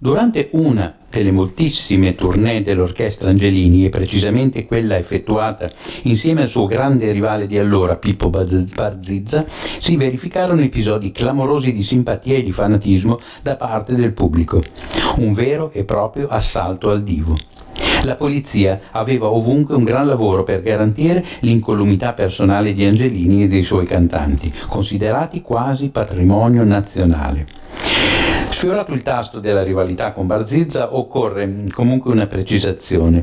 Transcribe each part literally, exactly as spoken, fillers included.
Durante una delle moltissime tournée dell'orchestra Angelini, e precisamente quella effettuata insieme al suo grande rivale di allora, Pippo Barzizza, si verificarono episodi clamorosi di simpatia e di fanatismo da parte del pubblico. Un vero e proprio assalto al divo. La polizia aveva ovunque un gran lavoro per garantire l'incolumità personale di Angelini e dei suoi cantanti, considerati quasi patrimonio nazionale. Sfiorato il tasto della rivalità con Barzizza, occorre comunque una precisazione.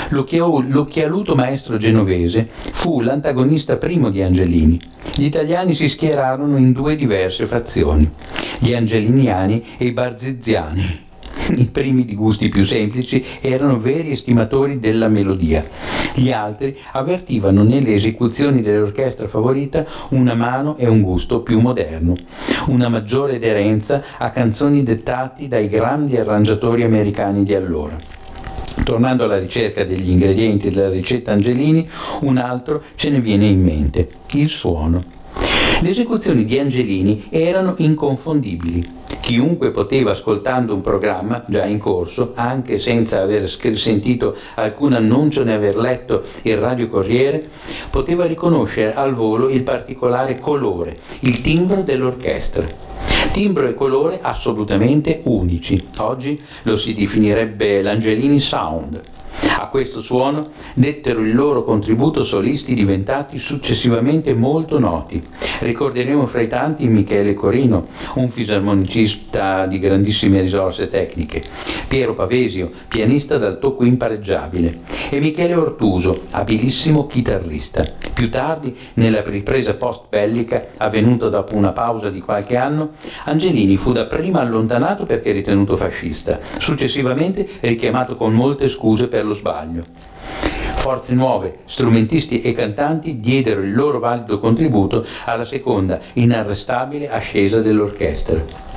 L'occhialuto maestro genovese fu l'antagonista primo di Angelini. Gli italiani si schierarono in due diverse fazioni, gli angeliniani e i barziziani. I primi, di gusti più semplici, erano veri estimatori della melodia. Gli altri avvertivano nelle esecuzioni dell'orchestra favorita una mano e un gusto più moderno, una maggiore aderenza a canzoni dettate dai grandi arrangiatori americani di allora. Tornando alla ricerca degli ingredienti della ricetta Angelini, un altro ce ne viene in mente: il suono. Le esecuzioni di Angelini erano inconfondibili. Chiunque poteva, ascoltando un programma già in corso, anche senza aver sentito alcun annuncio né aver letto il radiocorriere, poteva riconoscere al volo il particolare colore, il timbro dell'orchestra. Timbro e colore assolutamente unici. Oggi lo si definirebbe l'Angelini Sound. A questo suono dettero il loro contributo solisti diventati successivamente molto noti. Ricorderemo fra i tanti Michele Corino, un fisarmonicista di grandissime risorse tecniche, Piero Pavesio, pianista dal tocco impareggiabile, e Michele Ortuso, abilissimo chitarrista. Più tardi, nella ripresa post-bellica, avvenuta dopo una pausa di qualche anno, Angelini fu dapprima allontanato perché ritenuto fascista, successivamente richiamato con molte scuse per lo sbaglio. Forze nuove, strumentisti e cantanti diedero il loro valido contributo alla seconda inarrestabile ascesa dell'orchestra.